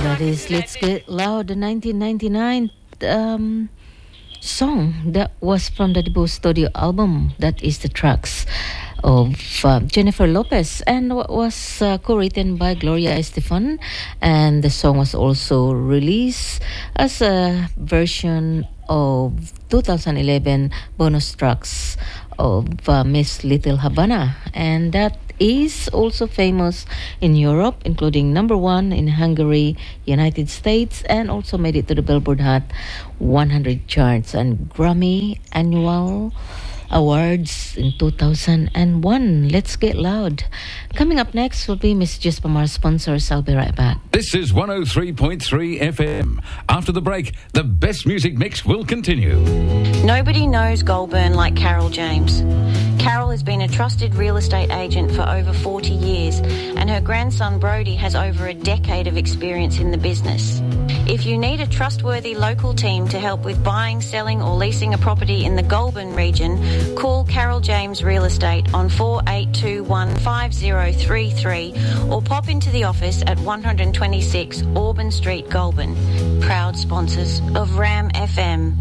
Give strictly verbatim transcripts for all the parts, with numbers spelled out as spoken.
That is Let's Get Loud, the nineteen ninety-nine um, song that was from the debut studio album. That is the tracks of uh, Jennifer Lopez, and what was uh, co-written by Gloria Estefan, and the song was also released as a version of two thousand eleven bonus tracks of uh, Miss Little Havana, and that is also famous in Europe, including number one in Hungary, United States, and also made it to the Billboard Hot one hundred charts and Grammy Annual Awards in two thousand one. Let's get loud. Coming up next will be messages from our sponsors. I'll be right back. This is one oh three point three F M. After the break, the best music mix will continue. Nobody knows Goulburn like Carol James. Carol has been a trusted real estate agent for over forty years, and her grandson Brody has over a decade of experience in the business. If you need a trustworthy local team to help with buying, selling or leasing a property in the Goulburn region, call Carol James Real Estate on four eight two one five zero three three or pop into the office at one twenty-six Auburn Street, Goulburn. Proud sponsors of Ram F M.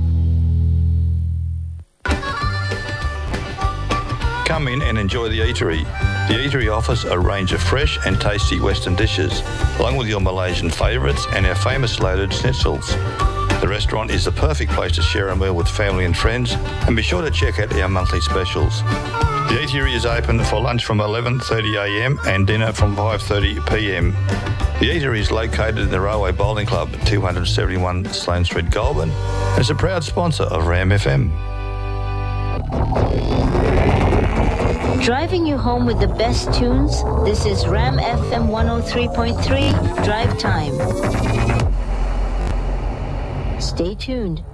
Come in and enjoy the eatery. The eatery offers a range of fresh and tasty Western dishes, along with your Malaysian favourites and our famous loaded schnitzels. The restaurant is the perfect place to share a meal with family and friends, and be sure to check out our monthly specials. The eatery is open for lunch from eleven thirty a m and dinner from five thirty p m. The eatery is located in the Railway Bowling Club at two seventy-one Sloane Street, Goulburn, and is a proud sponsor of Ram F M. Driving you home with the best tunes. This is Ram F M one oh three point three Drive Time. Stay tuned.